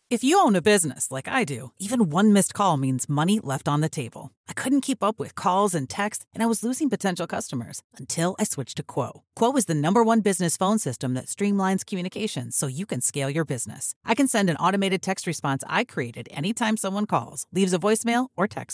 If you own a business like I do, even one missed call means money left on the table. I couldn't keep up with calls and texts, and I was losing potential customers until I switched to Quo. Quo is the #1 business phone system that streamlines communications so you can scale your business. I can send an automated text response I created anytime someone calls, leaves a voicemail, or texts